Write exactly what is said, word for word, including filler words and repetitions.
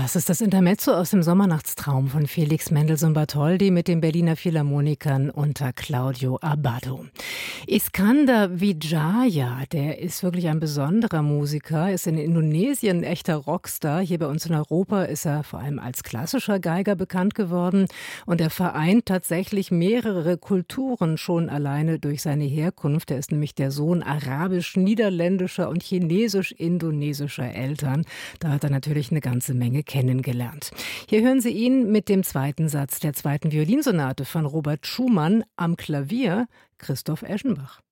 Das ist das Intermezzo aus dem Sommernachtstraum von Felix Mendelssohn Bartholdy mit den Berliner Philharmonikern unter Claudio Abbado. Iskandar Wijaya, der ist wirklich ein besonderer Musiker, ist in Indonesien ein echter Rockstar. Hier bei uns in Europa ist er vor allem als klassischer Geiger bekannt geworden und er vereint tatsächlich mehrere Kulturen schon alleine durch seine Herkunft. Er ist nämlich der Sohn arabisch-niederländischer und chinesisch-indonesischer Eltern. Da hat er natürlich eine ganze Menge kennengelernt. Hier hören Sie ihn mit dem zweiten Satz der zweiten Violinsonate von Robert Schumann am Klavier Christoph Eschenbach.